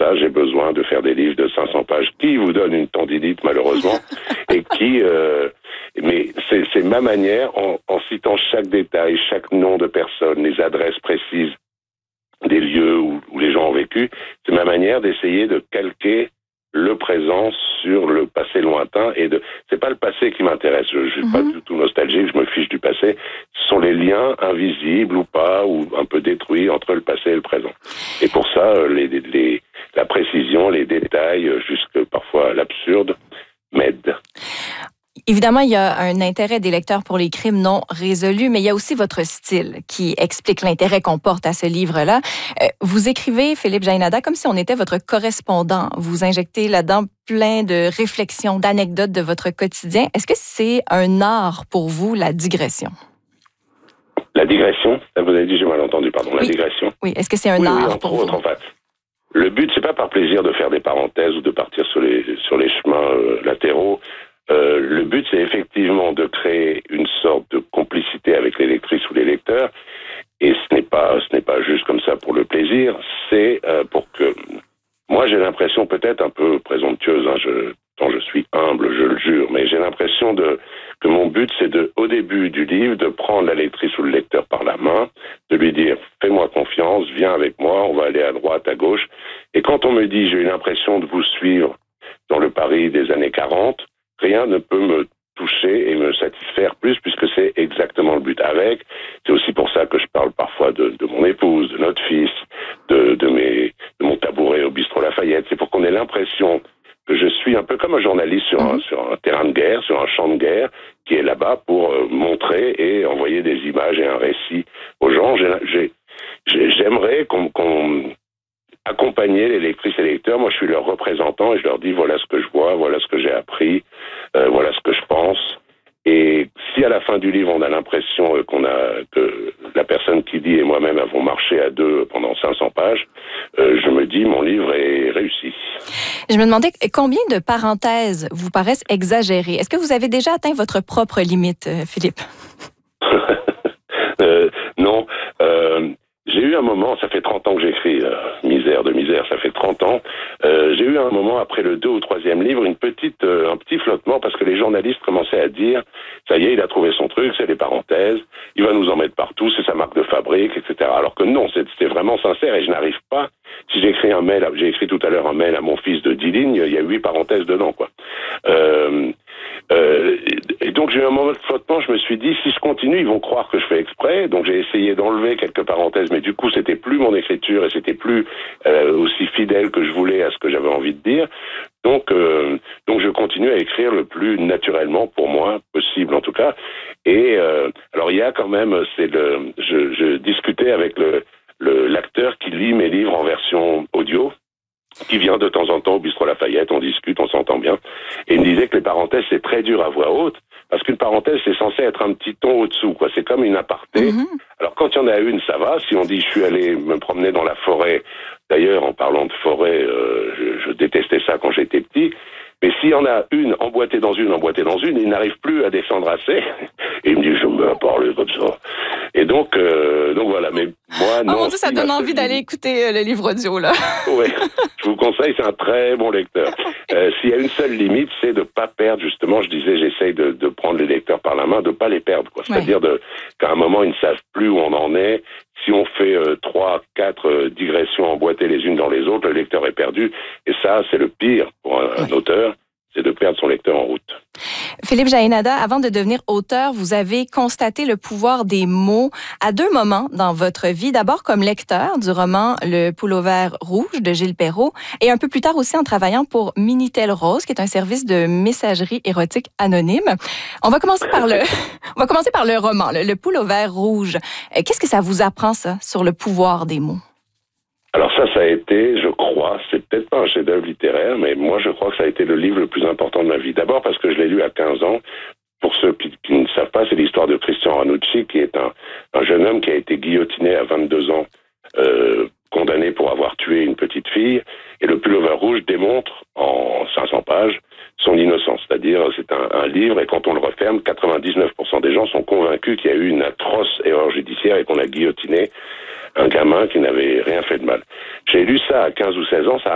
ça, j'ai besoin de faire des livres de 500 pages qui vous donnent une tendinite, malheureusement, et qui... mais c'est ma manière, en citant chaque détail, chaque nom de personne, les adresses précises des lieux où les gens ont vécu, c'est ma manière d'essayer de calquer le présent sur le passé lointain c'est pas le passé qui m'intéresse, je suis pas du tout nostalgique, je me fiche du passé, ce sont les liens invisibles ou pas, ou un peu détruits entre le passé et le présent. Et pour ça, la précision, les détails, jusque parfois l'absurde, m'aident. Évidemment, il y a un intérêt des lecteurs pour les crimes non résolus, mais il y a aussi votre style qui explique l'intérêt qu'on porte à ce livre-là. Vous écrivez, Philippe Jaénada, comme si on était votre correspondant. Vous injectez là-dedans plein de réflexions, d'anecdotes de votre quotidien. Est-ce que c'est un art pour vous, la digression? La digression? Vous avez dit, j'ai mal entendu, pardon. La digression? Oui, est-ce que c'est un art pour vous? En fait. Le but, c'est pas par plaisir de faire des parenthèses ou de partir sur les chemins latéraux. Le but, c'est effectivement de créer une sorte de complicité avec les lectrices ou les lecteurs, et ce n'est pas juste comme ça pour le plaisir, c'est pour que... Moi, j'ai l'impression, peut-être un peu présomptueuse, tant je suis humble, je le jure, mais j'ai l'impression que mon but, c'est au début du livre, de prendre la lectrice ou le lecteur par la main, de lui dire, fais-moi confiance, viens avec moi, on va aller à droite, à gauche, et quand on me dit, j'ai eu l'impression de vous suivre dans le Paris des années 40, rien ne peut me toucher et me satisfaire plus, puisque c'est exactement le but. C'est aussi pour ça que je parle parfois de mon épouse, de notre fils, de mon tabouret au bistrot Lafayette. C'est pour qu'on ait l'impression que je suis un peu comme un journaliste sur un terrain de guerre, sur un champ de guerre, qui est là-bas pour montrer et envoyer des images et un récit aux gens. J'aimerais qu'on accompagner les lectrices et les lecteurs. Moi, je suis leur représentant et je leur dis voilà ce que je vois, voilà ce que j'ai appris, voilà ce que je pense. Et si à la fin du livre, on a l'impression que la personne qui dit et moi-même avons marché à deux pendant 500 pages, je me dis mon livre est réussi. Je me demandais combien de parenthèses vous paraissent exagérées. Est-ce que vous avez déjà atteint votre propre limite, Philippe? Non. J'ai eu un moment, ça fait 30 ans que j'écris Misère de misère, ça fait 30 ans. J'ai eu un moment, après le 2 ou 3e livre, un petit flottement, parce que les journalistes commençaient à dire, ça y est, il a trouvé son truc, c'est les parenthèses, il va nous en mettre partout, c'est sa marque de fabrique, etc. Alors que non, c'était vraiment sincère, et je n'arrive pas, si j'ai écrit tout à l'heure un mail à mon fils de 10 lignes, il y a 8 parenthèses dedans, quoi. Et donc j'ai eu un moment de flottement, je me suis dit, si je continue, ils vont croire que je fais exprès, donc j'ai essayé d'enlever quelques parenthèses, mais du coup c'était plus mon écriture et c'était plus aussi fidèle que je voulais à ce que j'avais envie de dire. Donc je continue à écrire le plus naturellement pour moi possible en tout cas. Et alors il y a quand même, je discutais avec l'acteur qui lit mes livres en version audio, qui vient de temps en temps au bistrot Lafayette, on discute, on s'entend bien, et il me disait que les parenthèses c'est très dur à voix haute, parce qu'une parenthèse c'est censé être un petit ton au-dessous, quoi. C'est comme une aparté. Alors quand il y en a une, ça va. Si on dit je suis allé me promener dans la forêt, d'ailleurs en parlant de forêt, je détestais ça quand j'étais petit. Mais s'il y en a une emboîtée dans une, il n'arrive plus à descendre assez. Et il me dit, je me mets à parler comme ça. Et donc voilà. Mais moi, non. Oh mon Dieu, ça donne envie d'aller écouter le livre audio, là. Oui, je vous conseille, c'est un très bon lecteur. S'il y a une seule limite, c'est de pas perdre, justement, je disais, j'essaye de prendre les lecteurs par la main, de pas les perdre, quoi. C'est-à-dire qu'à un moment, ils ne savent plus où on en est. Si on fait 3, 4 digressions emboîtées les unes dans les autres, le lecteur est perdu. Et ça, c'est le pire pour un auteur, c'est de perdre son lecteur en route. Philippe Jaénada, avant de devenir auteur, vous avez constaté le pouvoir des mots à 2 moments dans votre vie. D'abord comme lecteur du roman Le Pullover rouge de Gilles Perrault et un peu plus tard aussi en travaillant pour Minitel Rose, qui est un service de messagerie érotique anonyme. On va commencer par le roman, Le Pullover rouge. Qu'est-ce que ça vous apprend, ça, sur le pouvoir des mots? Alors ça a été, je crois, c'est peut-être pas un chef-d'œuvre littéraire, mais moi je crois que ça a été le livre le plus important de ma vie. D'abord parce que je l'ai lu à 15 ans. Pour ceux qui ne savent pas, c'est l'histoire de Christian Ranucci, qui est un jeune homme qui a été guillotiné à 22 ans, condamné pour avoir tué une petite fille. Et le Pullover rouge démontre en 500 pages son innocence. C'est-à-dire, c'est un livre, et quand on le referme, 99% des gens sont convaincus qu'il y a eu une atroce erreur judiciaire et qu'on a guillotiné un gamin qui n'avait rien fait de mal. J'ai lu ça à 15 ou 16 ans, ça